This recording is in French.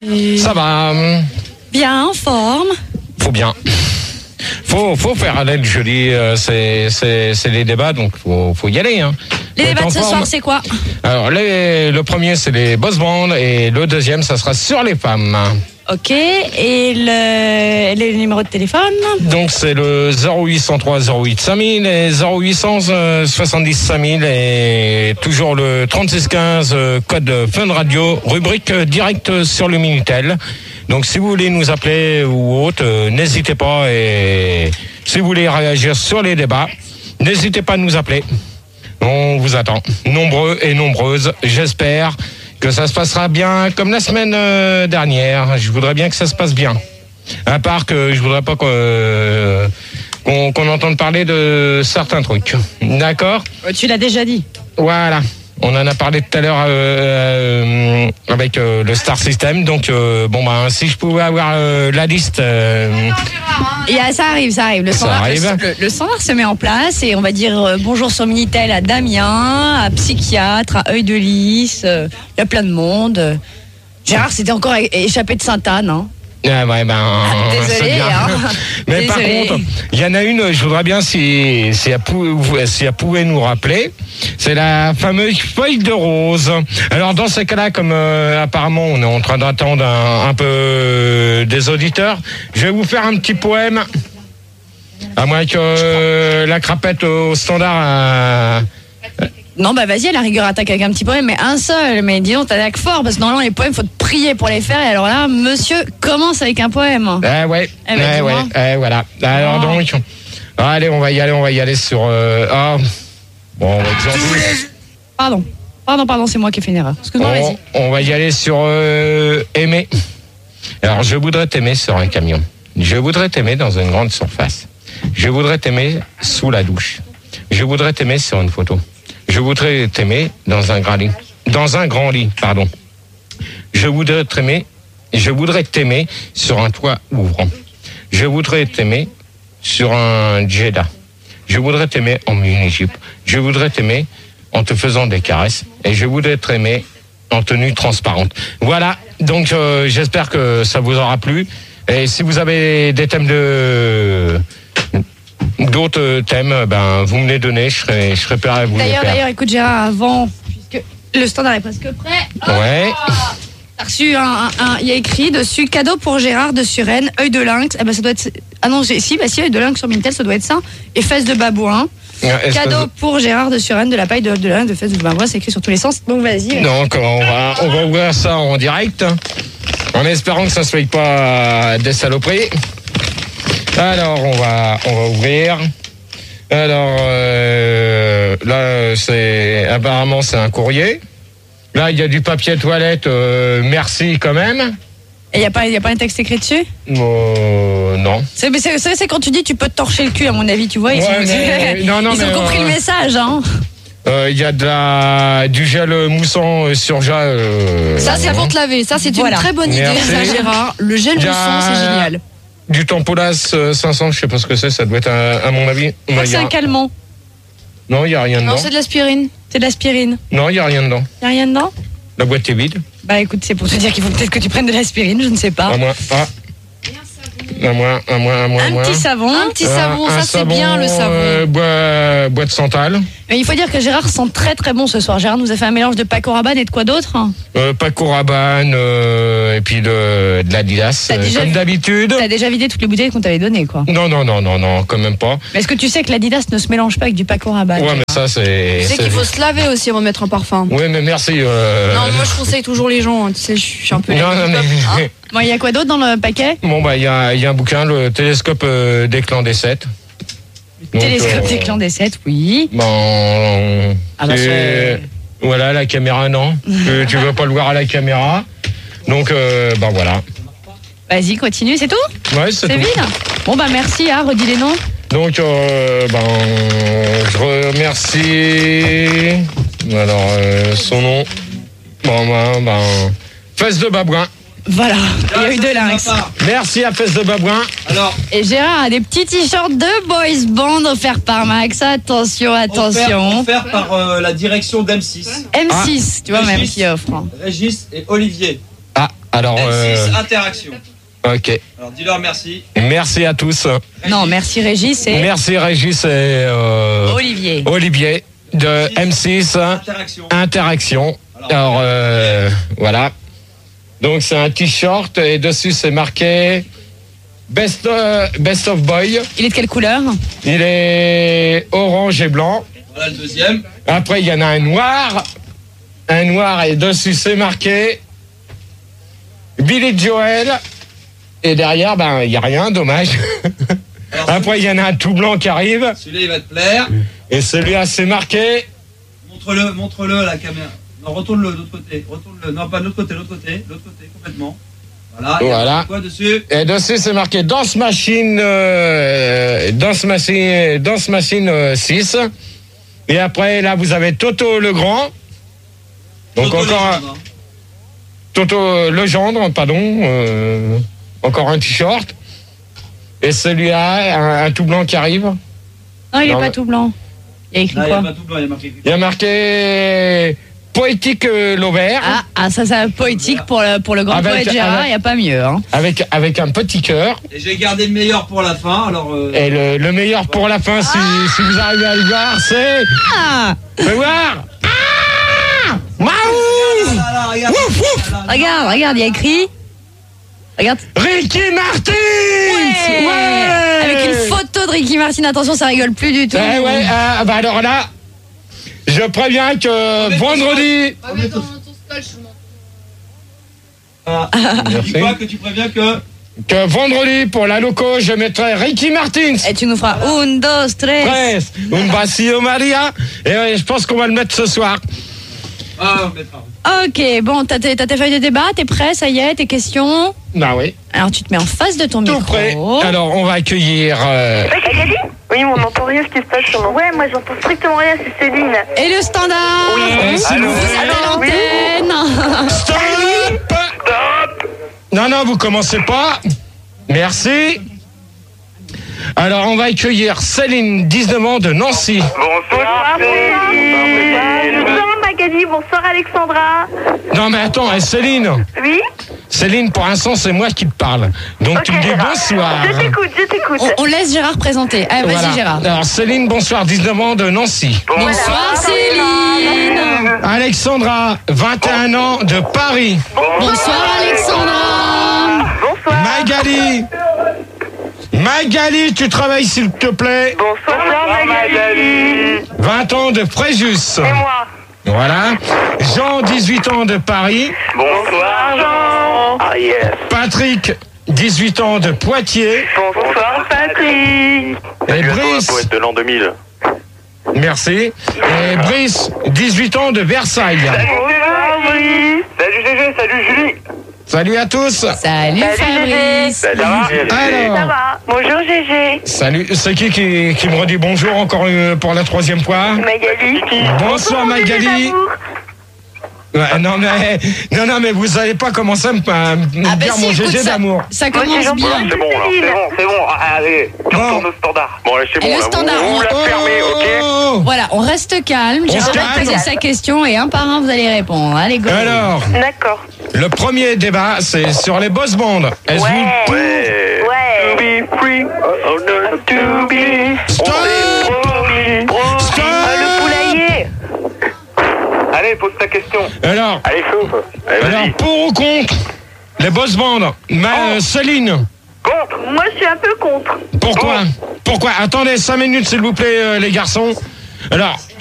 Ça va. Bien, en forme. Faut bien. Faut faire aller le jeudi, c'est les débats, donc faut y aller. Hein. Les débats de ce soir, c'est quoi? Alors, le premier, c'est les boss bands, et le deuxième, ça sera sur les femmes. Ok, et le numéro de téléphone? Donc, c'est le 0803 08 5000 et 0800 70 5000 et toujours le 3615 code Fun Radio, rubrique direct sur le Minitel. Donc, si vous voulez nous appeler ou autre, n'hésitez pas. Et si vous voulez réagir sur les débats, n'hésitez pas à nous appeler. On vous attend. Nombreux et nombreuses, j'espère que ça se passera bien comme la semaine dernière. Je voudrais bien que ça se passe bien. À part que je voudrais pas qu'on entende parler de certains trucs. D'accord ? Tu l'as déjà dit. Voilà. On en a parlé tout à l'heure avec le Star System. Donc, si je pouvais avoir la liste... Ça arrive. Le standard se met en place et on va dire bonjour sur Minitel à Damien, à Psychiatre, à Œil de Lys. Il y a plein de monde. Gérard, c'était encore échappé de Sainte-Anne. Hein. Ah ouais, désolé, hein. Mais par contre, il y en a une, je voudrais bien si elle pouvait nous rappeler, c'est la fameuse feuille de rose. Alors dans ces cas-là, comme apparemment on est en train d'attendre un peu des auditeurs, je vais vous faire un petit poème, à moins que la crapette au standard... Non, vas-y, à la rigueur, attaque avec un petit poème, mais un seul. Mais dis donc, t'attaques fort, parce que normalement, les poèmes, il faut te prier pour les faire. Et alors là, monsieur commence avec un poème. Voilà. Alors donc, allez, on va y aller sur... Pardon, c'est moi qui ai fait une erreur. Excuse-moi, vas-y. On va y aller sur aimer. Alors, je voudrais t'aimer sur un camion. Je voudrais t'aimer dans une grande surface. Je voudrais t'aimer sous la douche. Je voudrais t'aimer sur une photo. Je voudrais t'aimer dans un grand lit. Je voudrais t'aimer sur un toit ouvrant. Je voudrais t'aimer sur un Jeddah. Je voudrais t'aimer en mini-jupe. Je voudrais t'aimer en te faisant des caresses. Et je voudrais t'aimer en tenue transparente. Voilà, donc j'espère que ça vous aura plu. Et si vous avez des thèmes d'autres thèmes, vous me les donnez, je serai prêt à vous les faire. D'ailleurs, écoute Gérard, avant, puisque le standard est presque prêt. Ouais. T'as reçu il y a écrit dessus cadeau pour Gérard de Suresnes, œil de lynx. Ça doit être. Ah non, œil de lynx sur Minitel, ça doit être ça. Et fesses de babouin. Cadeau pour Gérard de Suresnes, de la paille de lynx, de fesses de babouin, c'est écrit sur tous les sens. Donc vas-y. Donc on va ouvrir ça en direct, en espérant que ça ne soit pas des saloperies. Alors, on va ouvrir. Alors, là, apparemment, c'est un courrier. Là, il y a du papier toilette, merci quand même. Et il n'y a pas un texte écrit dessus? Non. C'est quand tu dis tu peux te torcher le cul, à mon avis, tu vois. Ils ont compris le message, hein. Il y a du gel moussant sur ça, c'est pour te laver. Ça, c'est une très bonne idée, ça, Gérard. Le gel moussant, c'est génial. Du Tempolas 500, je sais pas ce que c'est, ça doit être à mon avis. C'est un calmant. Non, il n'y a rien dedans. Non, c'est de l'aspirine. C'est de l'aspirine. Non, il n'y a rien dedans. Il n'y a rien dedans? La boîte est vide. Écoute, c'est pour te dire qu'il faut peut-être que tu prennes de l'aspirine, je ne sais pas. Un petit savon. Ça c'est bien le savon. Boîte Santal. Il faut dire que Gérard sent très très bon ce soir. Gérard nous a fait un mélange de Paco Rabanne et de quoi d'autre? Paco Rabanne et puis de l'Adidas, comme d'habitude. T'as déjà vidé toutes les bouteilles qu'on t'avait données, quoi. Non, quand même pas. Mais est-ce que tu sais que l'Adidas ne se mélange pas avec du Paco Rabanne? Ouais, mais ça c'est... Tu sais qu'il faut se laver aussi avant de mettre un parfum. Oui, mais merci. Non, moi je conseille toujours les gens, tu sais, je suis un peu... Bon, il y a quoi d'autre dans le paquet? Bon, il y a un bouquin, le télescope des clans des 7. Télescope des clans des 7, oui. Voilà, la caméra, non. Tu veux pas le voir à la caméra. Donc, voilà. Vas-y, continue, c'est tout? Ouais, c'est tout. C'est vide? Bon, merci, redis les noms. Donc, je remercie... Alors, son nom... Fesses de babouin. Voilà, il y a eu de lynx. Merci à Fesses de babouin. Alors. Et Gérard a des petits t-shirts de boys band offerts par Max. Attention. Offert par la direction d'M6. M6, tu vois, même qui offre. Régis et Olivier. Alors, M6 Interaction. Ok. Alors, dis-leur merci. Merci à tous. Non, merci Régis et... Merci Régis et Olivier de M6 Interaction. Alors, voilà. Donc, c'est un t-shirt et dessus, c'est marqué Best of Boy. Il est de quelle couleur? Il est orange et blanc. Voilà le deuxième. Après, il y en a un noir. Un noir et dessus, c'est marqué Billy Joel. Et derrière, il n'y a rien, dommage. Alors, après, il y en a un tout blanc qui arrive. Celui-là, il va te plaire. Et celui-là, c'est marqué. Montre-le à la caméra. Non, retourne-le de l'autre côté. Retourne-le. Non, pas de l'autre côté, complètement. Voilà. Quoi dessus? Et dessus, c'est marqué Dance Machine 6. Et après, là, vous avez Toto Legrand. Donc, Toto Legendre, pardon. Encore un t-shirt. Et celui-là, un tout blanc qui arrive. Non, il n'est pas tout blanc. Il y a écrit quoi? Il n'y a pas tout blanc, il y a marqué Poétique Laubert. Ah, ça c'est poétique pour le grand poète Gérard, il n'y a pas mieux. Hein. Avec un petit cœur. Et j'ai gardé le meilleur pour la fin. Alors, Et le meilleur pour la fin, si vous arrivez à le voir, c'est... Fais voir. Regarde, il y a écrit... Regarde. Ricky Martin. Ouais. Avec une photo de Ricky Martin, attention, ça rigole plus du tout. Ouais. Alors là, je préviens que vendredi... Dis quoi que tu préviens que vendredi, pour la loco, je mettrai Ricky Martin. Et tu nous feras 1, 2, 3. Un vacío Maria. Et je pense qu'on va le mettre ce soir. Ah, on mettra. Ok, bon, t'as tes feuilles de débat, t'es prêt, ça y est, tes questions? Bah oui. Alors tu te mets en face de ton micro. Tout prêt. Alors on va accueillir... Oui, on n'entend rien ce qui se passe sur moi. Ouais, moi j'entends strictement rien, c'est Céline. Et le standard? Oui. Si vous avez l'antenne. Stop. Non, vous commencez pas. Merci. Alors on va accueillir Céline, 19 ans, de Nancy. Bonsoir Céline. Bonsoir Magali, bonsoir Alexandra. Non mais attends, Céline. Oui. Céline, pour l'instant, c'est moi qui te parle. Donc tu me dis bonsoir. Je t'écoute. On laisse Gérard présenter. Allez, vas-y Voilà. Gérard. Alors Céline, bonsoir, 19 ans, de Nancy. Bonsoir Céline. Alexandra, 21 ans, de Paris. Bonsoir Alexandra. Bonsoir. Magali, tu travailles s'il te plaît. Bonsoir Magali. 20 ans, de Fréjus. Et moi. Voilà. Jean, 18 ans, de Paris. Bonsoir Jean. Ah yes. Patrick, 18 ans, de Poitiers. Bonsoir Patrick. Et Brice, poète de l'an 2000. merci. Et Brice, 18 ans, de Versailles. Bonsoir Brice. Salut Gégé, salut Julie. Salut à tous. Salut Fabrice. Salut. Ça va. Bonjour Gégé. Salut. C'est qui me redit bonjour encore pour la 3e fois? Magali. Bonsoir Magali. Ouais, non mais vous n'allez pas commencer à me dire mon GG d'amour. Ça commence bien. C'est bon là, c'est bon. Allez, on tourne au standard. Bon là, c'est bon. Et le standard, Vous la fermez, ok? Voilà, on reste calme. Gérard va poser sa question et un par un, vous allez répondre. Allez, go. Alors, D'accord. le premier débat, c'est sur les boss bands. Êtes-vous pour... Ouais. Ouais. To be free, oh no, to be. Stop. Stop. Le poulailler. Allez, pose ta question. Alors, Allez, souffle. Allez, vas-y. pour ou contre les boss bands? Céline, Contre. Moi je suis un peu contre. pourquoi? Attendez 5 minutes s'il vous plaît les garçons. Alors,